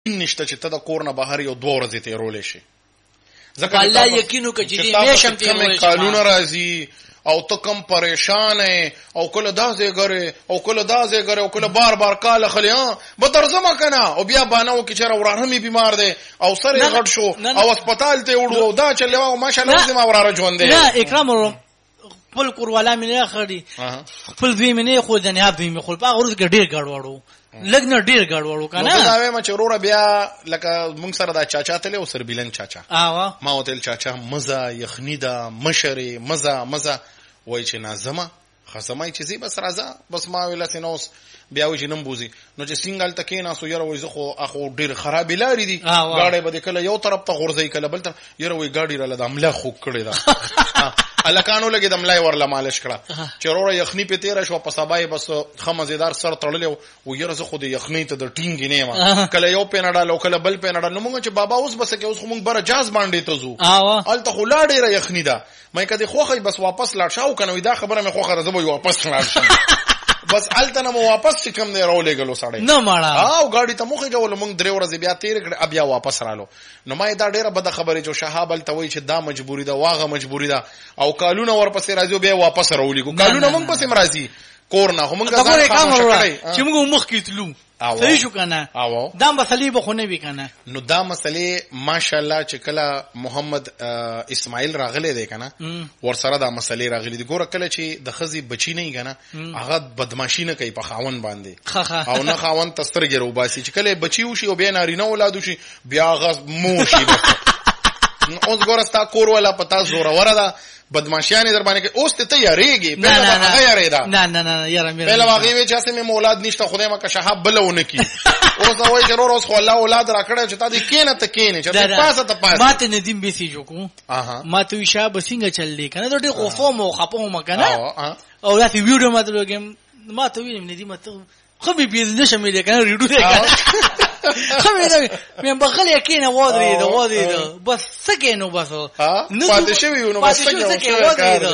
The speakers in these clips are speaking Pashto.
نشته چې ته د کور نه بهر یو 2 ورځې تیرولې شي. ځکه الله یقین وکړي چې میشم تیرولې شي کالونه راځي او ته کم پریشان او کله دا ځای ګره او کله دا ځای ګره او کله بار بار کال خلی به درځم کنه او بیا بانو کې چېرې وراره می بیمار دی او سره غټ شو او هسپتال ته وړو او دا چلې او ماشاءالله زما وراره ژوند دی. نه اکرام خپل کور والا مې نه خړی خپل دوی مې نه خو جناب دوی مې خپل په غرض کې ډیر ګډوډو لګ نه ډیر ګډوډو کنه. نو دا وایم چې وروره بیا لکه مونږ سره دا چاچا تله او سربیلن چاچا ما وتل چاچا مزه یخنی دا مشری مزه وای چې نازمه خصمای چې زی بس راځه بس ما ویل سينوس بیا و چې نم بوزي نو چې سنگل تکې نه سو یره وای زه خو اخو ډیر خراب لاري دي گاډي به کله یو طرف ته غورځي کله بل طرف یره وای گاډي را لدا عمله خو کړی دا الکانو لګي د ملای ورله مالش کړه چروره یخنی په تیر شو په سبای بس خمزیدار سر تړلې و یره زه خو د یخنی ته د ټینګ نه ما کله یو پینډا لو کله بل پینډا نو موږ چې بابا اوس بس کې اوس خو موږ بر جاز باندې ته زو الته خو لا ډیره یخنی ده مې کده خوخه بس واپس لاړ شاو کنه دا خبره مې خوخه راځم واپس لاړ شم بس الته نو واپس کم نه راولې غلو ساړې نه ماړه او گاډي ته مخه جوړ موږ درې ورځې بیا تیر کړ بیا واپس رالو نو ما دا ډیره بد خبره جو شهاب الته وای چې دا مجبوری ده واغه مجبوری ده او کالونه ورپسې راځو بیا واپس راولې کو کالونه موږ پسې مرাজি کور نه موږ ځان خاموشه چې موږ مخ کې تلو صحیح شو کنه دا مسلې به خو نه وی کنه. نو دا مسلې ماشاءالله چې کله محمد اسماعیل راغله دی کنه ور سره دا مسلې راغلي دي ګوره کله چې د خزي بچی نه کنه هغه بدمعشي نه کوي په خاون باندې او نه خاون تسترګې روباسي چې کله بچی وشي او بیا نارینه اولاد وشي بیا غس موشي اوس ګوره ستا کور ولا پتا زوره ورده بدمعشیانی در باندې کې اوس ته یاریږي په هغه یاریدا نه یاره مې په واقعي وی چې اسمه مولاد نشته خدای ما که شهاب بلونه کی اوس وای چې روز خو الله اولاد راکړی چې تا دې کینه ته کینه چې پاسه ته پاسه ماته ندیم به سي جو کو ماته وی شاب څنګه چل دی کنه ډېر خوفو مو خپو ما کنه او دا ویډیو ماته لګم ماته وی ندیم ته خو به بيزنس مې ده کنه ریډو ده کنه خو مې بغل یقین وادري ده بس سکینو بس نو پاتې شوی نو بس سکینو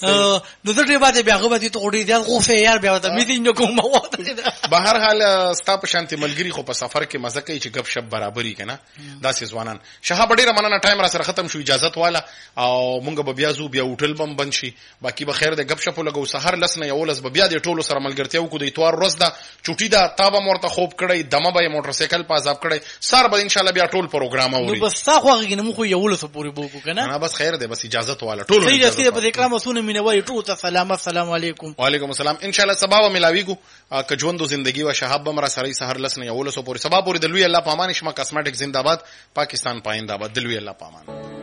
نو دغه باندې بیا غوډه ته وړي دا خو فیر بیا ته مې دې کوم وادري ده. بهر حال ستا په شانتي ملګری خو په سفر کې مزه کوي چې غب شپ برابرۍ کنه داسې ځوانان شهاب ډیره مننه ټایم را سره ختم شو اجازه والا او مونږ به بیا زو بیا هوټل بم بند شي باقي به خیر ده غب شپ لګو سحر لسنه یولس به بیا د ټولو سره ملګرتیا وکړو د اتوار ورځ ده چټي دا تابه مرته خوب کړی دمه به موټر سایکل په عذاب کړی سر به ان شاء الله بیا ټول پروګرام اوري. نو بس تا خو هغه نه مخ یو لسه پوری بوکو کنه نه بس خیر ده بس اجازه والا ټول صحیح ده په اکرام وسونه مینوي ټول ته سلام السلام علیکم. وعلیکم السلام ان شاء الله سبا ملاویګو که ژوند زندگی و شهاب بمرا سره سحر لسنه یو لسه پوری سبا پوری د لوی الله پامان شمه کاسمیټک زنده‌باد پاکستان پاینده باد د لوی الله پامان.